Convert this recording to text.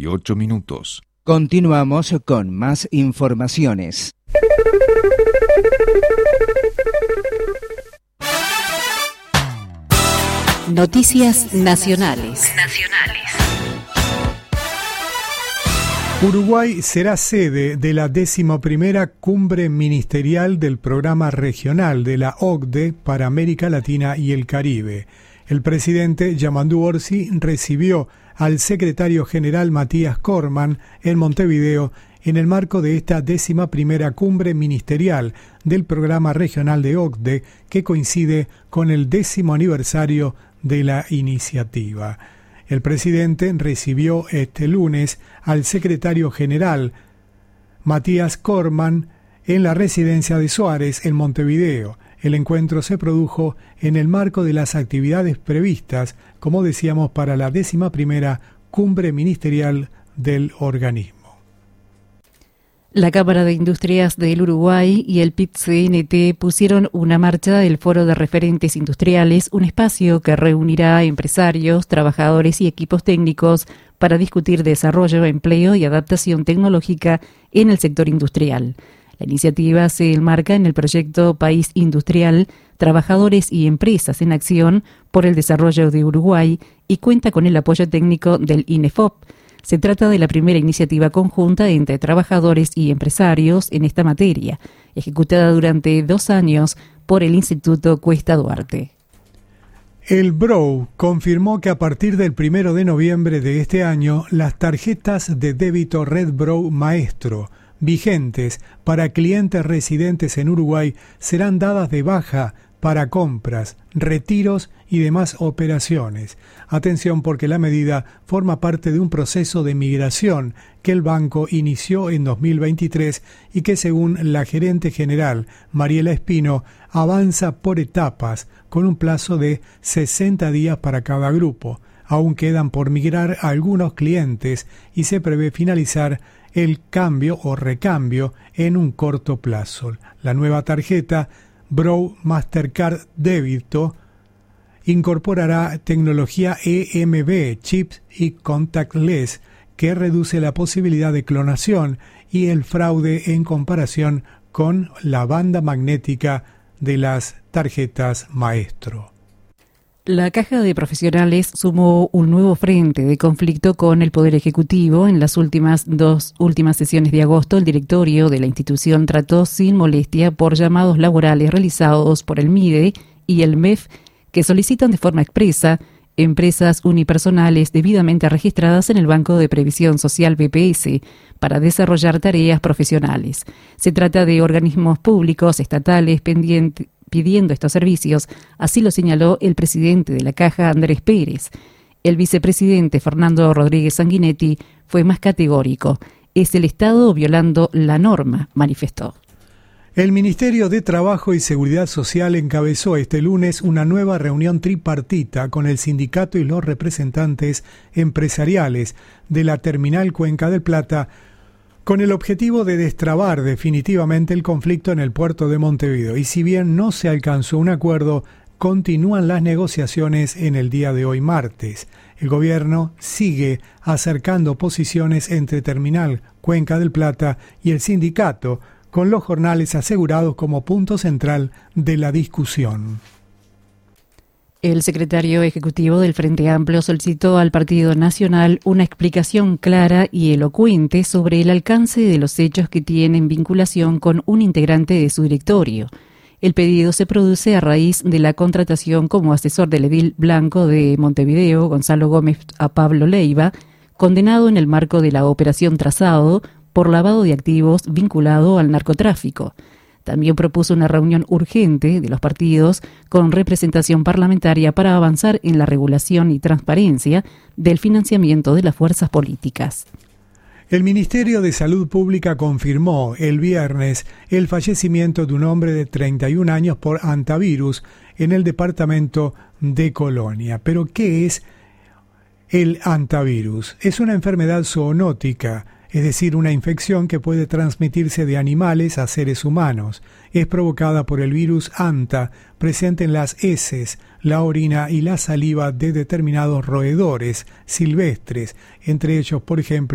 38 minutos. Continuamos con más informaciones. Noticias nacionales. Uruguay será sede de la 11ª Cumbre Ministerial del Programa Regional de la OCDE para América Latina y el Caribe. El presidente Yamandu Orsi recibió al secretario general Matías Corman en Montevideo en el marco de esta 11ª Cumbre Ministerial del Programa Regional de OCDE, que coincide con el 10º aniversario de la iniciativa. El presidente recibió este lunes al secretario general Matías Corman en la residencia de Suárez, en Montevideo. El encuentro se produjo en el marco de las actividades previstas, como decíamos, para la 11ª Cumbre Ministerial del organismo. La Cámara de Industrias del Uruguay y el PIT-CNT pusieron una marcha del Foro de Referentes Industriales, un espacio que reunirá a empresarios, trabajadores y equipos técnicos para discutir desarrollo, empleo y adaptación tecnológica en el sector industrial. La iniciativa se enmarca en el proyecto País Industrial, Trabajadores y Empresas en Acción por el Desarrollo de Uruguay y cuenta con el apoyo técnico del INEFOP. Se trata de la primera iniciativa conjunta entre trabajadores y empresarios en esta materia, ejecutada durante 2 años por el Instituto Cuesta Duarte. El BROW confirmó que a partir del 1 de noviembre de este año, las tarjetas de débito Red BROW Maestro, vigentes para clientes residentes en Uruguay, serán dadas de baja para compras, retiros y demás operaciones. Atención, porque la medida forma parte de un proceso de migración que el banco inició en 2023 y que, según la gerente general Mariela Espino, avanza por etapas con un plazo de 60 días para cada grupo. Aún quedan por migrar a algunos clientes y se prevé finalizar el cambio o recambio en un corto plazo. La nueva tarjeta BROW Mastercard Débito incorporará tecnología EMB, chips y contactless, que reduce la posibilidad de clonación y el fraude en comparación con la banda magnética de las tarjetas Maestro. La Caja de Profesionales sumó un nuevo frente de conflicto con el Poder Ejecutivo. En las dos últimas sesiones de agosto, el directorio de la institución trató sin molestia por llamados laborales realizados por el MIDE y el MEF, que solicitan de forma expresa empresas unipersonales debidamente registradas en el Banco de Previsión Social BPS para desarrollar tareas profesionales. Se trata de organismos públicos estatales pidiendo estos servicios, así lo señaló el presidente de la Caja, Andrés Pérez. El vicepresidente Fernando Rodríguez Sanguinetti fue más categórico. Es el Estado violando la norma, manifestó. El Ministerio de Trabajo y Seguridad Social encabezó este lunes una nueva reunión tripartita con el sindicato y los representantes empresariales de la terminal Cuenca del Plata, con el objetivo de destrabar definitivamente el conflicto en el puerto de Montevideo. Y si bien no se alcanzó un acuerdo, continúan las negociaciones en el día de hoy, martes. El gobierno sigue acercando posiciones entre Terminal Cuenca del Plata y el sindicato, con los jornales asegurados como punto central de la discusión. El secretario ejecutivo del Frente Amplio solicitó al Partido Nacional una explicación clara y elocuente sobre el alcance de los hechos que tienen vinculación con un integrante de su directorio. El pedido se produce a raíz de la contratación como asesor del edil blanco de Montevideo, Gonzalo Gómez, a Pablo Leiva, condenado en el marco de la Operación Trazado por lavado de activos vinculado al narcotráfico. También propuso una reunión urgente de los partidos con representación parlamentaria para avanzar en la regulación y transparencia del financiamiento de las fuerzas políticas. El Ministerio de Salud Pública confirmó el viernes el fallecimiento de un hombre de 31 años por hantavirus en el departamento de Colonia. ¿Pero qué es el hantavirus? Es una enfermedad zoonótica, es decir, una infección que puede transmitirse de animales a seres humanos. Es provocada por el virus hanta, presente en las heces, la orina y la saliva de determinados roedores silvestres, entre ellos, por ejemplo,